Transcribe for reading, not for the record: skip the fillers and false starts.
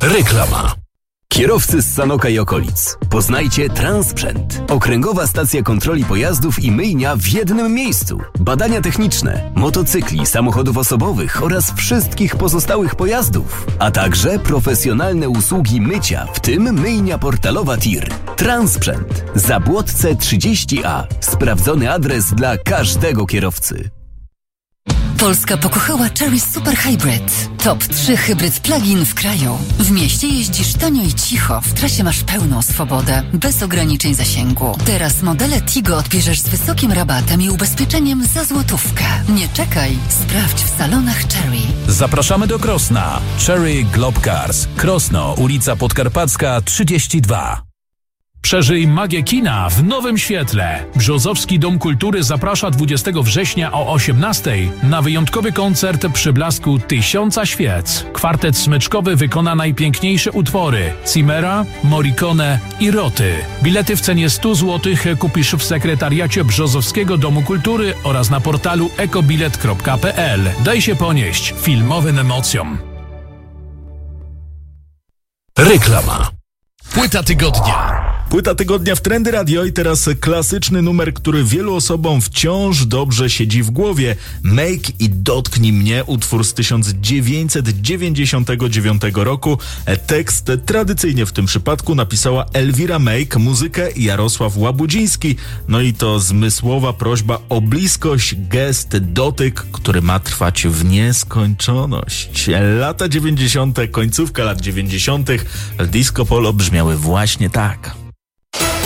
Reklama. Kierowcy z Sanoka i okolic. Poznajcie Transprzęt. Okręgowa stacja kontroli pojazdów i myjnia w jednym miejscu. Badania techniczne, motocykli, samochodów osobowych oraz wszystkich pozostałych pojazdów. A także profesjonalne usługi mycia, w tym myjnia portalowa TIR. Transprzęt. Zabłotce 30A. Sprawdzony adres dla każdego kierowcy. Polska pokochała Chery Super Hybrid. Top 3 hybryd plug-in w kraju. W mieście jeździsz tanio i cicho, w trasie masz pełną swobodę, bez ograniczeń zasięgu. Teraz modele Tigo odbierzesz z wysokim rabatem i ubezpieczeniem za złotówkę. Nie czekaj, sprawdź w salonach Chery. Zapraszamy do Krosna. Chery Globe Cars. Krosno, ulica Podkarpacka 32. Przeżyj magię kina w nowym świetle. Brzozowski Dom Kultury zaprasza 20 września o 18:00 na wyjątkowy koncert przy blasku 1000 świec. Kwartet smyczkowy wykona najpiękniejsze utwory Cimmera, Morricone i Roty. Bilety w cenie 100 zł kupisz w sekretariacie Brzozowskiego Domu Kultury oraz na portalu ekobilet.pl. Daj się ponieść filmowym emocjom. Reklama. Płyta tygodnia. Płyta tygodnia w Trendy Radio i teraz klasyczny numer, który wielu osobom wciąż dobrze siedzi w głowie. Make i Dotknij mnie, utwór z 1999 roku. Tekst tradycyjnie w tym przypadku napisała Elvira Make, muzykę Jarosław Łabudziński. No i to zmysłowa prośba o bliskość, gest, dotyk, który ma trwać w nieskończoność. Lata 90., końcówka lat 90., disco polo brzmiały właśnie tak.